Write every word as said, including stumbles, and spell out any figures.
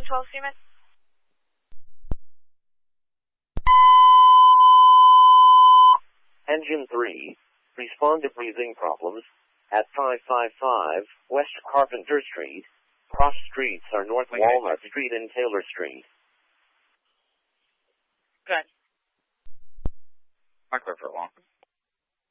twelve Seaman. Engine three, respond to breathing problems at five five five West Carpenter Street. Cross streets are North Wait, Walnut wait. Street and Taylor Street. Good. Not clear for long.